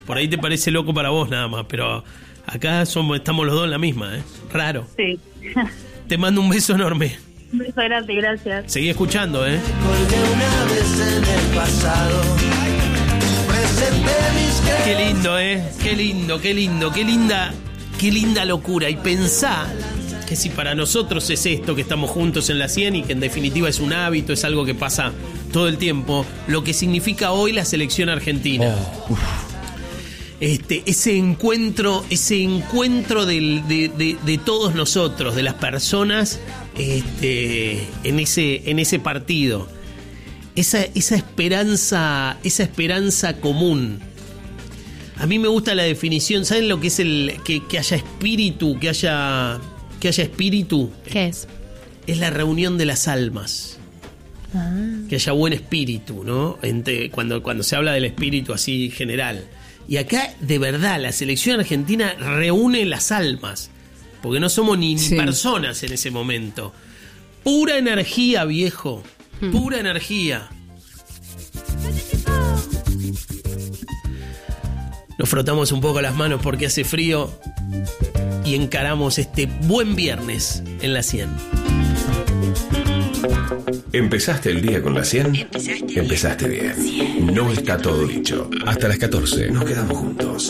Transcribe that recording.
Por ahí te parece loco para vos nada más, pero acá estamos los dos en la misma, ¿eh? Raro. Sí. Te mando un beso enorme. Un beso grande, gracias. Seguí escuchando, ¿eh? Qué lindo, ¿eh? Qué lindo, qué lindo, qué linda locura. Y pensá que si para nosotros es esto, que estamos juntos en la 100 y que en definitiva es un hábito, es algo que pasa todo el tiempo, lo que significa hoy la selección argentina. Ese encuentro de todos nosotros, de las personas, en ese partido, esa esperanza común. A mí me gusta la definición. ¿Saben lo que es que haya espíritu, que haya espíritu? ¿Qué es? Es la reunión de las almas. Que haya buen espíritu, ¿no? Cuando se habla del espíritu así general. Y acá, de verdad, la selección argentina reúne las almas. Porque no somos ni personas en ese momento. Pura energía, viejo. Pura energía. Nos frotamos un poco las manos porque hace frío y encaramos este buen viernes en la 100. ¿Empezaste el día con la 100? Empezaste bien. No está todo dicho. Hasta las 14 nos quedamos juntos.